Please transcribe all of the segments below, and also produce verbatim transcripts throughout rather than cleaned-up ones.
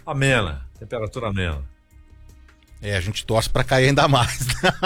amena, temperatura amena. É, a gente torce para cair ainda mais.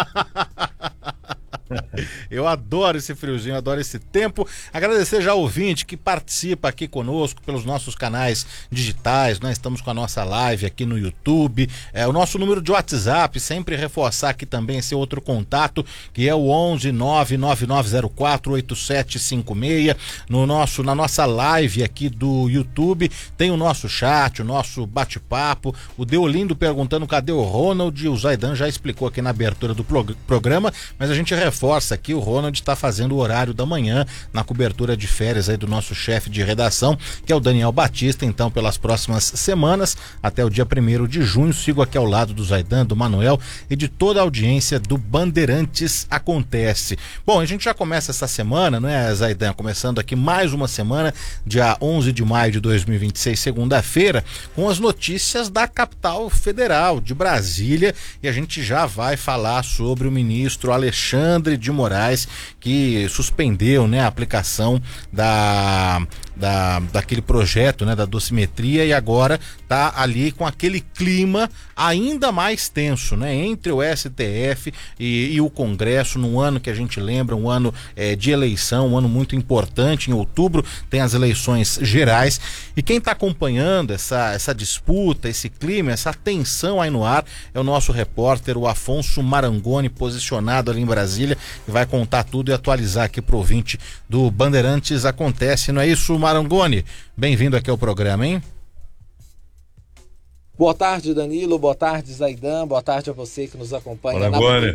Eu adoro esse friozinho, adoro esse tempo. Agradecer já ao ouvinte que participa aqui conosco pelos nossos canais digitais. Nós estamos com a nossa live aqui no YouTube. É, o nosso número de WhatsApp, sempre reforçar aqui também esse outro contato, que é o onze nove nove nove zero quatro oito sete cinco seis. No nosso, na nossa live aqui do YouTube tem o nosso chat, o nosso bate-papo. O Deolindo perguntando cadê o Ronald. O Zaidan já explicou aqui na abertura do prog- programa, mas a gente reforça aqui, o Ronald está fazendo o horário da manhã na cobertura de férias aí do nosso chefe de redação, que é o Daniel Batista. Então, pelas próximas semanas, até o dia primeiro de junho, sigo aqui ao lado do Zaidan, do Manuel e de toda a audiência do Bandeirantes Acontece. Bom, a gente já começa essa semana, não é, Zaidan? Começando aqui mais uma semana, dia onze de maio de dois mil e vinte e seis, segunda-feira, com as notícias da capital federal, de Brasília, e a gente já vai falar sobre o ministro Alexandre de Moraes, que suspendeu, né, a aplicação da, da, daquele projeto, né, da dosimetria, e agora está ali com aquele clima ainda mais tenso, né, entre o S T F e, e o Congresso, num ano que a gente lembra, um ano é, de eleição, um ano muito importante. Em outubro tem as eleições gerais, e quem está acompanhando essa, essa disputa, esse clima, essa tensão aí no ar, é o nosso repórter, o Afonso Marangoni, posicionado ali em Brasília, e vai contar tudo e atualizar aqui pro ouvinte do Bandeirantes Acontece. Não é isso, Marangoni? Bem-vindo aqui ao programa, hein? Boa tarde, Danilo. Boa tarde, Zaidan. Boa tarde a você que nos acompanha. Marangoni.